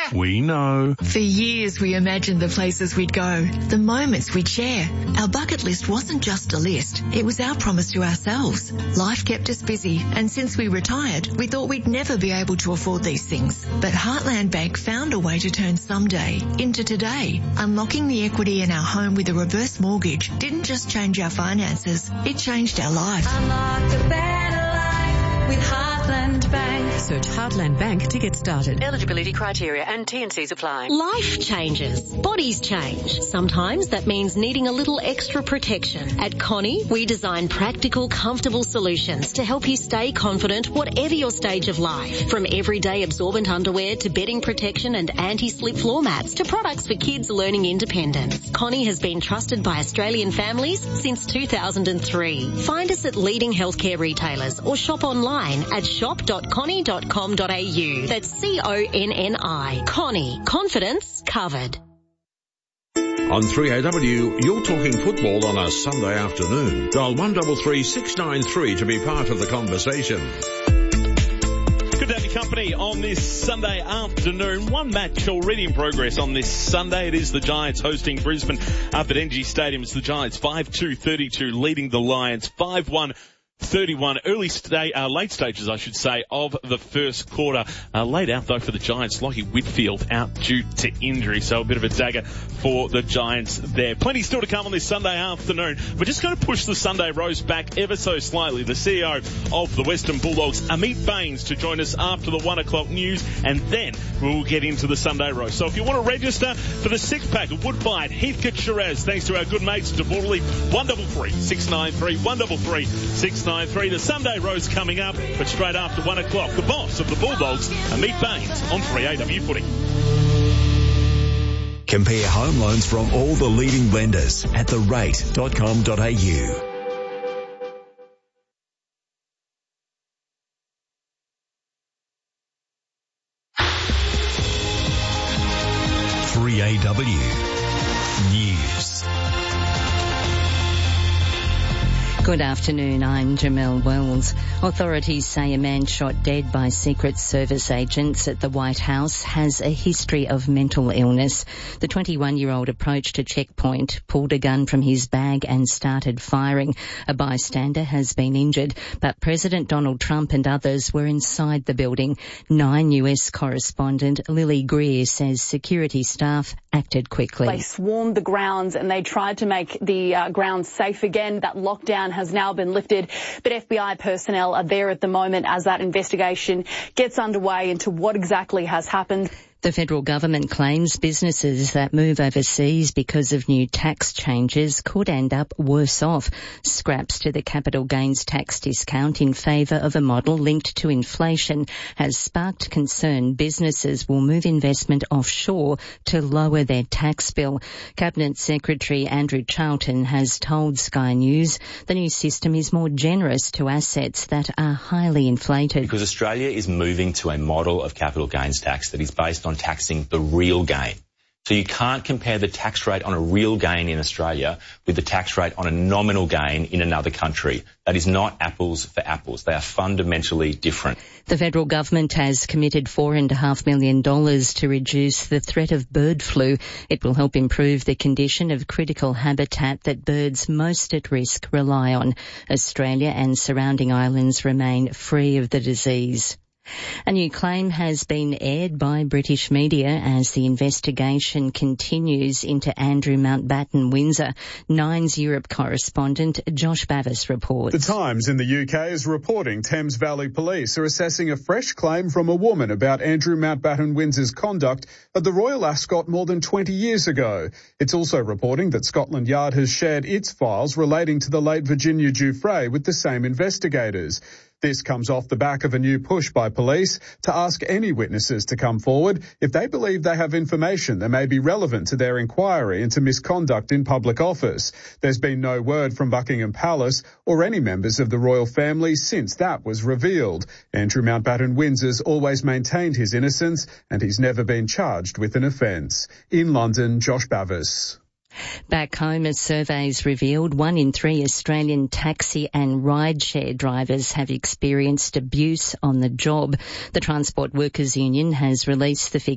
We know. For years we imagined the places we'd go, the moments we'd share. Our bucket list wasn't just a list, it was our promise to ourselves. Life kept us busy, and since we retired, we thought we'd never be able to afford these things. But Heartland Bank found a way to turn someday into today. Unlocking the equity in our home with a reverse mortgage didn't just change our finances, it changed our life. Unlock a better life with Heartland Bank. Search Heartland Bank to get started. Eligibility criteria and T&Cs apply. Life changes. Bodies change. Sometimes that means needing a little extra protection. At Connie, we design practical, comfortable solutions to help you stay confident whatever your stage of life. From everyday absorbent underwear to bedding protection and anti-slip floor mats to products for kids learning independence. Connie has been trusted by Australian families since 2003. Find us at leading healthcare retailers or shop online at shop.connie.com.au. That's CONNI. Connie. Confidence covered. On 3AW, you're talking football on a Sunday afternoon. Dial 133 693 to be part of the conversation. Good to have your company on this Sunday afternoon. One match already in progress on this Sunday. It is the Giants hosting Brisbane up at NG Stadium. It's the Giants 5-2-32 leading the Lions 5-1. 31 late stages, I should say, of the first quarter. Laid out, though, for the Giants. Lockie Whitfield out due to injury, so a bit of a dagger for the Giants there. Plenty still to come on this Sunday afternoon. We're just going to push the Sunday roast back ever so slightly. The CEO of the Western Bulldogs, Amit Bains, to join us after the 1 o'clock news, and then we'll get into the Sunday roast. So if you want to register for the six-pack of Woodbine Heathcote Shiraz, thanks to our good mates at Borderley, 133 693 133 693. The Sunday roast coming up, but straight after 1 o'clock, the boss of the Bulldogs, Amit Bains, on 3AW Footy. Compare home loans from all the leading lenders at therate.com.au. 3AW News. Good afternoon, I'm Jamelle Wells. Authorities say a man shot dead by Secret Service agents at the White House has a history of mental illness. The 21-year-old approached a checkpoint, pulled a gun from his bag and started firing. A bystander has been injured, but President Donald Trump and others were inside the building. 9 US correspondent Lily Greer says security staff acted quickly. They swarmed the grounds and they tried to make the grounds safe again. That lockdown has now been lifted, but FBI personnel are there at the moment as that investigation gets underway into what exactly has happened. The federal government claims businesses that move overseas because of new tax changes could end up worse off. Scraps to the capital gains tax discount in favour of a model linked to inflation has sparked concern businesses will move investment offshore to lower their tax bill. Cabinet Secretary Andrew Charlton has told Sky News the new system is more generous to assets that are highly inflated. Because Australia is moving to a model of capital gains tax that is based on taxing the real gain. So you can't compare the tax rate on a real gain in Australia with the tax rate on a nominal gain in another country. That is not apples for apples. They are fundamentally different. The federal government has committed $4.5 million to reduce the threat of bird flu. It will help improve the condition of critical habitat that birds most at risk rely on. Australia and surrounding islands remain free of the disease. A new claim has been aired by British media as the investigation continues into Andrew Mountbatten Windsor. Nine's Europe correspondent Josh Bavis reports. The Times in the UK is reporting Thames Valley Police are assessing a fresh claim from a woman about Andrew Mountbatten Windsor's conduct at the Royal Ascot more than 20 years ago. It's also reporting that Scotland Yard has shared its files relating to the late Virginia Giuffre with the same investigators. This comes off the back of a new push by police to ask any witnesses to come forward if they believe they have information that may be relevant to their inquiry into misconduct in public office. There's been no word from Buckingham Palace or any members of the royal family since that was revealed. Andrew Mountbatten Windsor's always maintained his innocence and he's never been charged with an offence. In London, Josh Bavis. Back home, as surveys revealed, 1 in 3 Australian taxi and rideshare drivers have experienced abuse on the job. The Transport Workers Union has released the figure